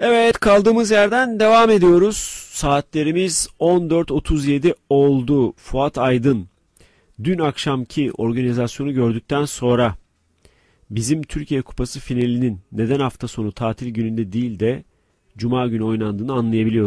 Evet, kaldığımız yerden devam ediyoruz. Saatlerimiz 14.37 oldu. Fuat Aydın, dün akşamki organizasyonu gördükten sonra bizim Türkiye Kupası finalinin neden hafta sonu tatil gününde değil de Cuma günü oynandığını anlayabiliyoruz.